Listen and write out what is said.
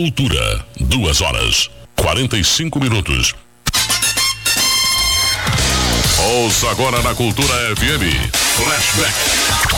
Cultura, 2h45. Ouça agora na Cultura FM. Flashback.